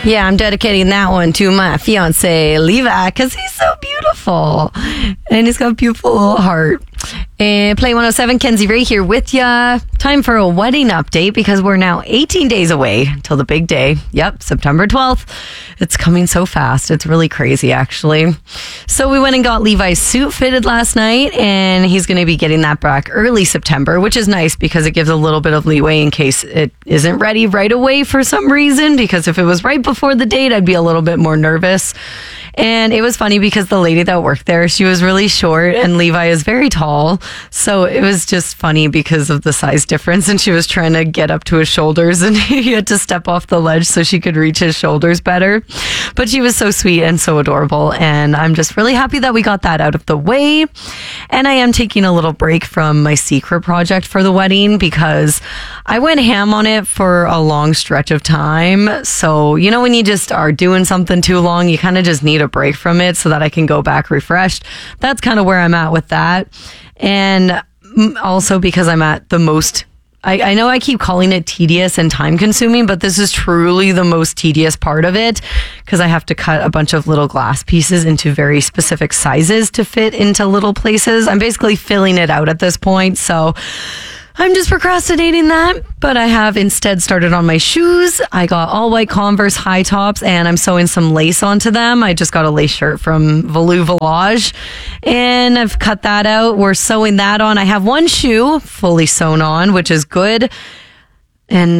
Yeah, I'm dedicating that one to my fiance, Levi, because he's so beautiful. And he's got a beautiful little heart. And Play 107, Kenzie Ray here with ya. Time for a wedding update because we're now 18 days away till the big day. Yep, September 12th. It's coming so fast. It's really crazy, actually. So we went and got Levi's suit fitted last night, and he's going to be getting that back early September, which is nice because it gives a little bit of leeway in case it isn't ready right away for some reason. Because if it was right before the date, I'd be a little bit more nervous. And it was funny because the lady that worked there, she was really short and Levi is very tall. So it was just funny because of the size difference. And she was trying to get up to his shoulders and he had to step off the ledge so she could reach his shoulders better. But she was so sweet and so adorable. And I'm just really happy that we got that out of the way. And I am taking a little break from my secret project for the wedding because I went ham on it for a long stretch of time. So, you know, when you just are doing something too long, you kind of just need a break from it so that I can go back refreshed. That's kind of where I'm at with that. And also because I'm at the most, I know I keep calling it tedious and time consuming, but this is truly the most tedious part of it because I have to cut a bunch of little glass pieces into very specific sizes to fit into little places. I'm basically filling it out at this point. So I'm just procrastinating that, but I have instead started on my shoes. I got all white Converse high tops and I'm sewing some lace onto them. I just got a lace shirt from Velu Village and I've cut that out. We're sewing that on. I have one shoe fully sewn on, which is good. And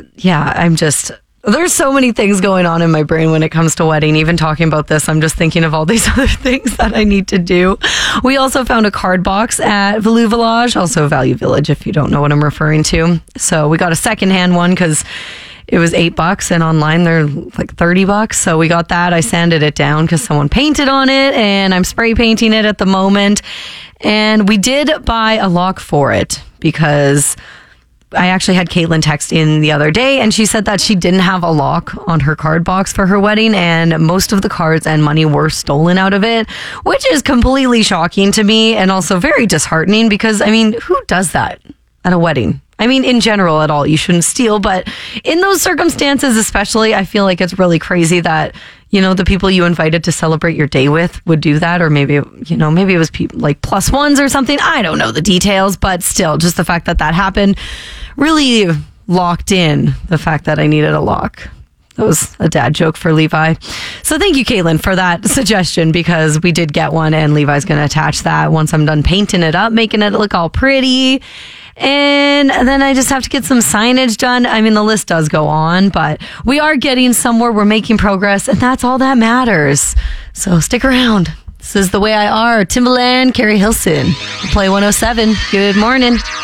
there's so many things going on in my brain when it comes to wedding. Even talking about this, I'm just thinking of all these other things that I need to do. We also found a card box at Velu Village, also Value Village, if you don't know what I'm referring to. So we got a secondhand one because it was $8 and online they're like $30. So we got that. I sanded it down because someone painted on it and I'm spray painting it at the moment. And we did buy a lock for it because I actually had Caitlin text in the other day and she said that she didn't have a lock on her card box for her wedding and most of the cards and money were stolen out of it, which is completely shocking to me and also very disheartening because, I mean, who does that at a wedding? I mean, in general at all, you shouldn't steal, but in those circumstances especially, I feel like it's really crazy that, you know, the people you invited to celebrate your day with would do that, or maybe, you know, maybe it was people like plus ones or something. I don't know the details, but still, just the fact that that happened really locked in the fact that I needed a lock. That was a dad joke for Levi. So thank you, Caitlin, for that suggestion because we did get one and Levi's going to attach that once I'm done painting it up, making it look all pretty. And then I just have to get some signage done. I mean, the list does go on, but we are getting somewhere. We're making progress, and that's all that matters. So stick around. This is The Way I Are. Timbaland, Carrie Hilson. Play 107. Good morning.